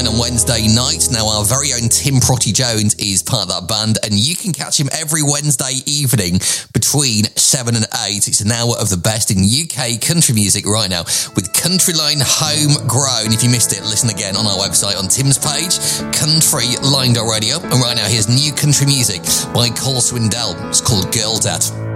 9 on Wednesday night. Now, our very own Tim Protty Jones is part of that band, and you can catch him every Wednesday evening between 7 and 8. It's an hour of the best in UK country music right now with Countryline Homegrown. If you missed it, listen again on our website on Tim's page, countryline.radio. And right now, here's new country music by Cole Swindell. It's called Girl Dad.